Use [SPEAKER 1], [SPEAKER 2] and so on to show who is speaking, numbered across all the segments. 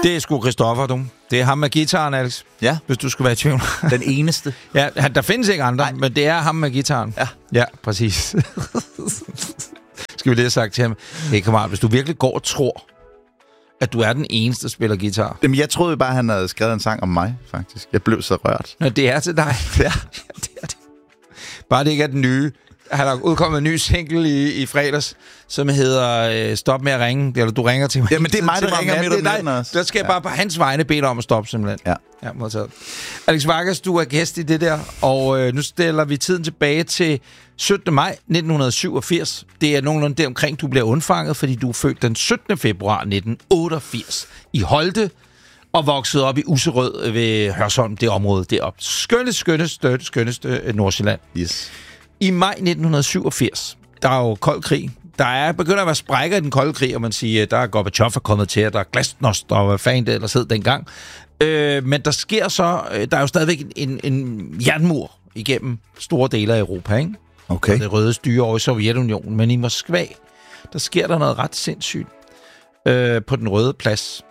[SPEAKER 1] Det er sgu Christoffer, du. Det er ham med guitaren, Alex.
[SPEAKER 2] Ja.
[SPEAKER 1] Hvis du skulle være i tvivl.
[SPEAKER 2] Den eneste.
[SPEAKER 1] Ja, der findes ikke andre, men det er ham med guitaren.
[SPEAKER 2] Ja.
[SPEAKER 1] Ja, præcis. Skal vi lige have sagt til ham, hey kammerat, hvis du virkelig går og tror, at du er den eneste, der spiller guitar.
[SPEAKER 2] Jamen, jeg troede bare, han havde skrevet en sang om mig, faktisk. Jeg blev så rørt.
[SPEAKER 1] Nå, det er til dig.
[SPEAKER 2] Ja.
[SPEAKER 1] Det er det. Bare det ikke er den nye. Han har udkommet en ny single i fredags, som hedder Stop med at ringe. Eller du ringer til mig.
[SPEAKER 2] Jamen, det er mig, der ringer midt om natten også.
[SPEAKER 1] Der skal jeg bare på hans vegne bede dig om at stoppe, simpelthen. Ja, modtaget. Alex Vargas, du er gæst i det der, og nu stiller vi tiden tilbage til 17. maj 1987. Det er nogenlunde deromkring, du bliver undfanget, fordi du er født den 17. februar 1988 i Holte, og voksede op i Userød ved Hørsholm, det område deroppe. Skønneste Nordsjælland.
[SPEAKER 2] Yes.
[SPEAKER 1] I maj 1987, der er jo kold krig. Der begynder at være sprækker i den kolde krig, og man siger, der er Gorbachev kommet til, og der er Glasnost, og hvad fanden det ellers hed dengang. Men der sker så, der er jo stadigvæk en jernmur igennem store dele af Europa, ikke?
[SPEAKER 2] Okay.
[SPEAKER 1] Og det røde styre over i Sovjetunionen. Men i Moskva, der sker der noget ret sindssygt på den røde plads.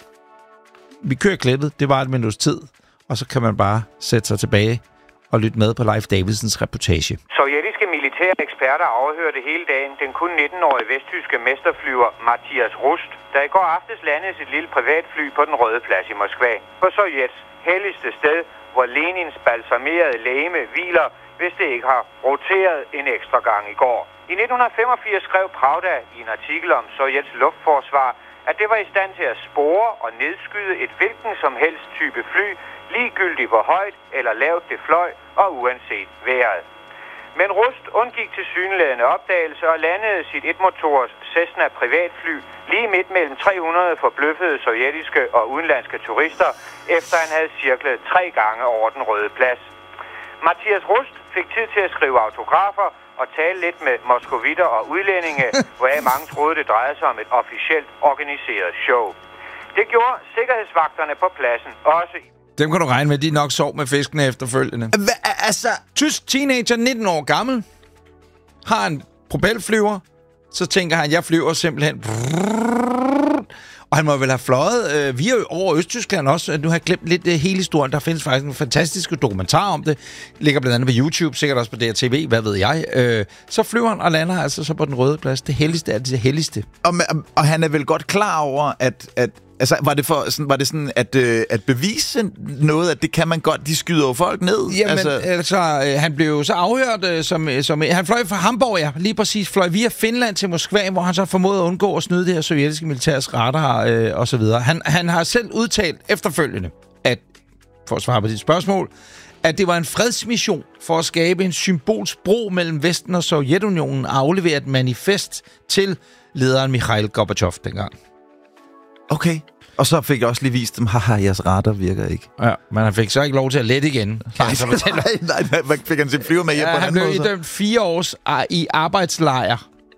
[SPEAKER 1] Vi kører klippet, det var et minuts tid, og så kan man bare sætte sig tilbage og lytte med på Leif Davidsens reportage.
[SPEAKER 3] Sovjetiske militære eksperter afhørte hele dagen den kun 19-årige vesttyske mesterflyver Matthias Rust, der i går aftes landede sit lille privatfly på den røde plads i Moskva. På Sovjets helligste sted, hvor Lenins balsamerede legeme hviler, hvis det ikke har roteret en ekstra gang i går. I 1985 skrev Pravda i en artikel om Sovjets luftforsvar, at det var i stand til at spore og nedskyde et hvilken som helst type fly, ligegyldigt hvor højt eller lavt det fløj og uanset vejret. Men Rust undgik tilsyneladende opdagelse og landede sit etmotors Cessna privatfly lige midt mellem 300 forbløffede sovjetiske og udenlandske turister, efter han havde cirklet 3 gange over den røde plads. Matthias Rust fik tid til at skrive autografer og tale lidt med moskovitter og udlændinge, hvoraf mange troede, det drejede sig om et officielt organiseret show. Det gjorde sikkerhedsvagterne på pladsen også.
[SPEAKER 1] Dem kan du regne med, de nok sov med fiskene efterfølgende.
[SPEAKER 2] Altså,
[SPEAKER 1] Tysk teenager, 19 år gammel, har en propelflyver, så tænker han, jeg flyver simpelthen. Og han må vel have fløjet. Vi er jo over Østtyskland også. Nu har jeg glemt lidt hele historien. Der findes faktisk en fantastisk dokumentar om det. Ligger blandt andet på YouTube, sikkert også på DRTV, hvad ved jeg. Så flyver han og lander altså så på den røde plads. Det helligste er det helligste.
[SPEAKER 2] Og han er vel godt klar over, at altså, var det sådan at bevise noget, at det kan man godt, de skyder jo folk ned?
[SPEAKER 1] Jamen, han blev jo så afhørt, som han fløj fra Hamburg, ja, lige præcis, fløj via Finland til Moskva, hvor han så formåede at undgå at snyde det her sovjetiske militærs radar og så videre. Han har selv udtalt efterfølgende, at, for at svare på dit spørgsmål, at det var en fredsmission for at skabe en symbolsk bro mellem Vesten og Sovjetunionen og aflevere et manifest til lederen Mikhail Gorbachev dengang.
[SPEAKER 2] Okay. Og så fik jeg også lige vist dem, haha, jeres radar virker ikke.
[SPEAKER 1] Ja, men han fik så ikke lov til at lette igen.
[SPEAKER 2] Nej, fik han sin flyver med hjem på den
[SPEAKER 1] han
[SPEAKER 2] måde?
[SPEAKER 1] blev idømt 4 års i arbejdslejr.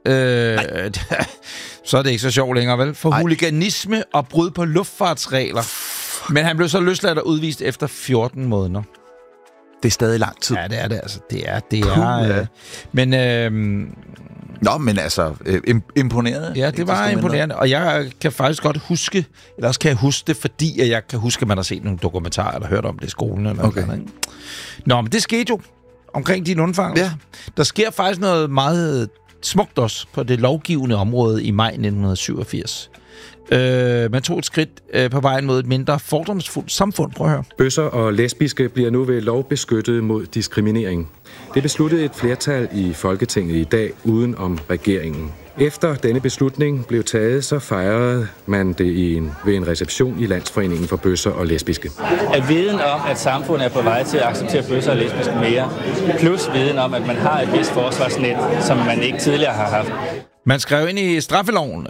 [SPEAKER 1] Så er det ikke så sjovt længere, vel? For huliganisme og brud på luftfartsregler. Men han blev så løsladt og udvist efter 14 måneder.
[SPEAKER 2] Det er stadig lang tid.
[SPEAKER 1] Ja, det er det altså. Det er.
[SPEAKER 2] Ja.
[SPEAKER 1] Men
[SPEAKER 2] Nå, men altså, imponerende.
[SPEAKER 1] Ja, det var imponerende. Og jeg kan faktisk godt huske, eller også kan jeg huske det, fordi at jeg kan huske, at man har set nogle dokumentarer, eller hørt om det i skolen. Eller
[SPEAKER 2] okay.
[SPEAKER 1] Noget, ikke? Nå, men det skete jo omkring din undfangelse.
[SPEAKER 2] Ja.
[SPEAKER 1] Der sker faktisk noget meget smukt også på det lovgivende område i maj 1987. Man tog et skridt på vejen mod et mindre fordomsfuldt samfund. Prøv at høre.
[SPEAKER 4] Bøsser og lesbiske bliver nu ved lov beskyttet mod diskriminering. Det besluttede et flertal i Folketinget i dag uden om regeringen. Efter denne beslutning blev taget, så fejrede man det ved en reception i Landsforeningen for Bøsser og Lesbiske.
[SPEAKER 5] At viden om, at samfundet er på vej til at acceptere bøsser og lesbiske mere, plus viden om, at man har et vist forsvarsnet, som man ikke tidligere har haft.
[SPEAKER 1] Man skrev ind i straffeloven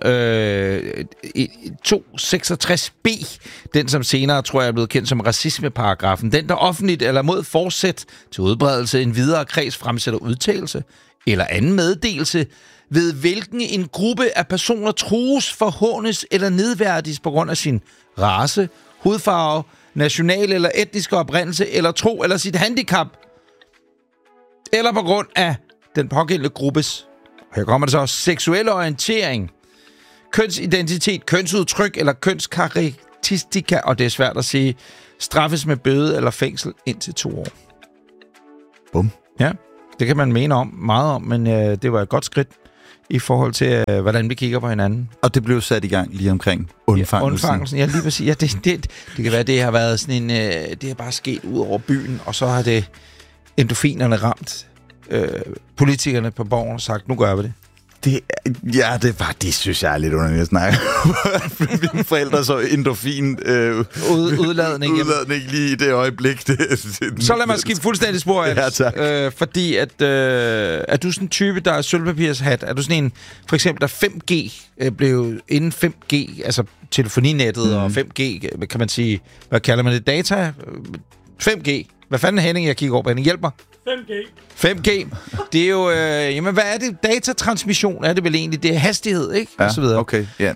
[SPEAKER 1] 266b, den som senere, tror jeg, er blevet kendt som racismeparagrafen. Den, der offentligt eller mod forsæt til udbredelse en videre kreds fremsætter udtalelse eller anden meddelelse, ved hvilken en gruppe af personer trues, forhånes eller nedværdiges på grund af sin race, hudfarve, nationale eller etniske oprindelse, eller tro eller sit handicap, eller på grund af den pågældende gruppes, her kommer det så, seksuelle orientering, kønsidentitet, kønsudtryk eller kønskarakteristika. statistika, og det er svært at sige, straffes med bøde eller fængsel indtil 2 år.
[SPEAKER 2] Bum.
[SPEAKER 1] Ja, det kan man mene meget om, men det var et godt skridt i forhold til, hvordan vi kigger på hinanden.
[SPEAKER 2] Og det blev sat i gang lige omkring undfangelsen.
[SPEAKER 1] Ja, lige præcis. Ja, det kan være, det har været sådan en... det har bare sket ud over byen, og så har det endofinerne ramt politikerne på borgen og sagt, nu gør vi det.
[SPEAKER 2] Det synes jeg er lidt underligt at snakke. Mine forældre så endorfin
[SPEAKER 1] udladning
[SPEAKER 2] lige i det øjeblik.
[SPEAKER 1] Så lad mig skifte fuldstændig spor, Alex.
[SPEAKER 2] Ja, tak.
[SPEAKER 1] Fordi er du sådan en type, der er sølvpapirshat? Er du sådan en, for eksempel, der 5G blev inden 5G, altså telefoninettet og 5G, kan man sige, hvad kalder man det? Data? 5G. Hvad fanden er Henning, jeg kigger over på? Henning, hjælp mig. 5G. Det er jo... jamen, hvad er det? Datatransmission er det vel egentlig. Det er hastighed, ikke?
[SPEAKER 2] Ja,
[SPEAKER 1] og så videre.
[SPEAKER 2] Okay. Ja,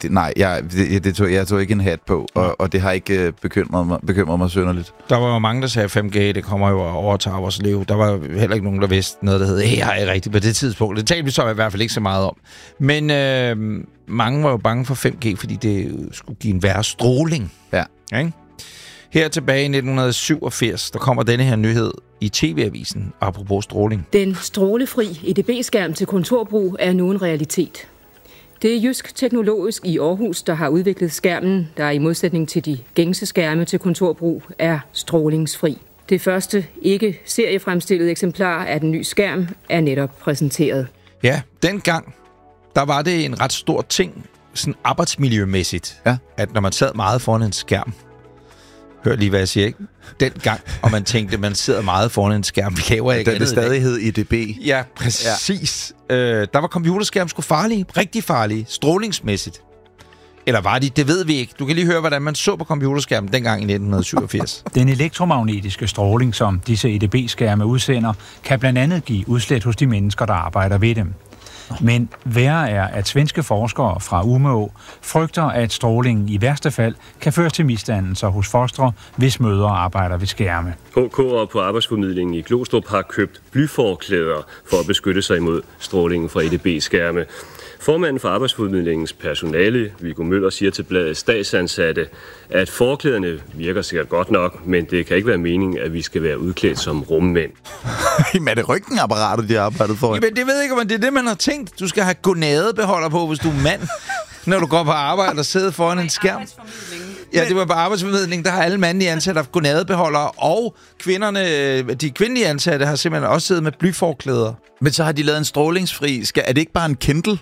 [SPEAKER 2] jeg tog ikke en hat på, og det har ikke bekymret mig synderligt.
[SPEAKER 1] Der var jo mange, der sagde, 5G, det kommer jo at overtage vores liv. Der var heller ikke nogen, der vidste noget, der hed AI rigtigt på det tidspunkt. Det talte vi så i hvert fald ikke så meget om. Men mange var jo bange for 5G, fordi det skulle give en værre stråling.
[SPEAKER 2] Ja.
[SPEAKER 1] Ikke? Her tilbage i 1987, der kommer denne her nyhed i TV-avisen, apropos stråling.
[SPEAKER 6] Den strålefri EDB-skærm til kontorbrug er nu en realitet. Det er Jysk Teknologisk i Aarhus, der har udviklet skærmen, der i modsætning til de gængse skærme til kontorbrug er strålingsfri. Det første ikke seriefremstillede eksemplar af den nye skærm er netop præsenteret.
[SPEAKER 1] Ja, dengang, der var det en ret stor ting, sådan arbejdsmiljømæssigt, at når man sad meget foran en skærm, hør lige, hvad jeg siger, ikke? Dengang, og man tænkte, man sidder meget foran en skærm. Vi laver ikke
[SPEAKER 2] andet. Det stadig hed EDB.
[SPEAKER 1] Ja, præcis. Ja. Der var computerskærm sgu farlige. Rigtig farlige. Strålingsmæssigt. Eller var de? Det ved vi ikke. Du kan lige høre, hvordan man så på computerskærmen dengang i 1987.
[SPEAKER 7] Den elektromagnetiske stråling, som disse EDB-skærme udsender, kan blandt andet give udslæt hos de mennesker, der arbejder ved dem. Men værre er, at svenske forskere fra Umeå frygter, at strålingen i værste fald kan føre til misdannelser hos fostre, hvis mødre arbejder ved skærme.
[SPEAKER 8] HK'ere på arbejdsformidlingen i Glostrup har købt blyforklæder for at beskytte sig imod strålingen fra EDB-skærme. Formanden for arbejdsformidlingens personale, Viggo Møller, siger til bladet Statsansatte, at forklæderne virker sikkert godt nok, men det kan ikke være meningen, at vi skal være udklædt som rummænd.
[SPEAKER 2] Men er det ryggenapparatet, de har arbejdet for?
[SPEAKER 1] Jamen, det ved ikke, om det er det, man har tænkt. Du skal have gonadebeholder på, hvis du er mand, når du går på arbejde og sidder foran en skærm. Ja, det var på arbejdsformidling. Der har alle mandlige ansatte haft gonadebeholdere, og de kvindelige ansatte har simpelthen også siddet med blyforklæder.
[SPEAKER 2] Men så har de lavet en strålingsfri. Er det ikke bare en Kindle?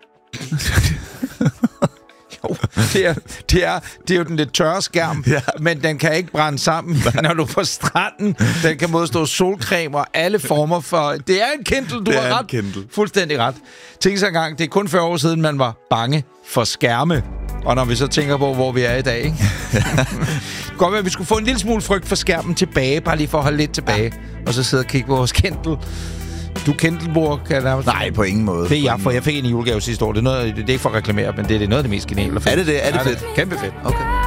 [SPEAKER 1] Jo, det er jo den lidt tørre skærm, men den kan ikke brænde sammen, når du er på stranden. Den kan modstå solcreme og alle former for... Det er en Kindle, du har ret.
[SPEAKER 2] Kindle.
[SPEAKER 1] Fuldstændig ret. Tænk så engang, det er kun 40 år siden, man var bange for skærme. Og når vi så tænker på, hvor vi er i dag, ikke? Godt være, at vi skulle få en lille smule frygt for skærmen tilbage, bare lige for at holde lidt tilbage, og så sidde og kigge på vores Kindle. Du Kindle-bruger, kan jeg nærmest...
[SPEAKER 2] Nej, på ingen måde.
[SPEAKER 1] Det er jeg, for jeg fik en julegave sidste år. Det er ikke for at reklamere, men det er noget af det mest geniale.
[SPEAKER 2] Er det fedt?
[SPEAKER 1] Kæmpe fedt.
[SPEAKER 2] Okay.